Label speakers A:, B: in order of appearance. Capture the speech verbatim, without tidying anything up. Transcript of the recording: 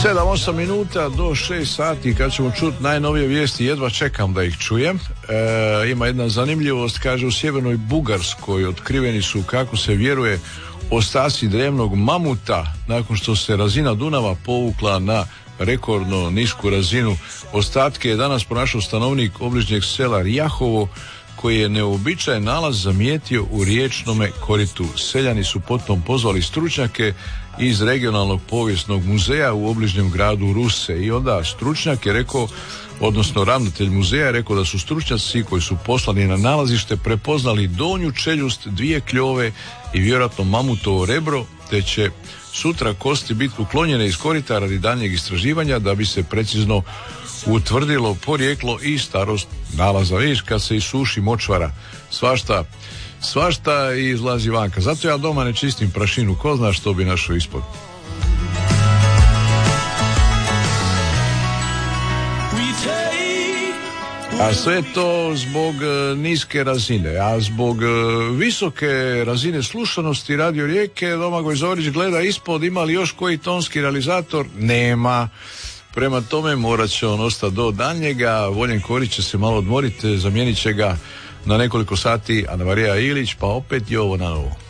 A: sedam osam minuta do šest sati kad ćemo čuti najnovije vijesti, jedva čekam da ih čujem. E, ima jedna zanimljivost, kaže, u sjevernoj Bugarskoj otkriveni su, kako se vjeruje, ostaci drevnog mamuta nakon što se razina Dunava povukla na rekordno nisku razinu. Ostatke je danas pronašao stanovnik obližnjeg sela Rjahovo, koji je neobičajen nalaz zamijetio u riječnome koritu. Seljani su potom pozvali stručnjake iz regionalnog povijesnog muzeja u obližnjem gradu Ruse i onda stručnjak je rekao, odnosno ravnatelj muzeja je rekao da su stručnjaci koji su poslani na nalazište prepoznali donju čeljust, dvije kljove i vjerojatno mamutovo rebro, te će sutra kosti biti uklonjene iz korita radi daljnjeg istraživanja da bi se precizno utvrdilo porijeklo i starost nalaza. Vidiš, kad se isuši močvara, svašta svašta izlazi vanka. Zato ja doma ne čistim prašinu, ko zna što bi našao ispod. A sve to zbog uh, niske razine, a zbog uh, visoke razine slušanosti Radio Rijeke Domagoj Zorić gleda ispod, ima li još koji tonski realizator? Nema. Prema tome morat će on ostati do daljnjega. Voljen Korić će se malo odmoriti, zamijenit će ga na nekoliko sati Ana Marija Ilić, pa opet je ovo na novo.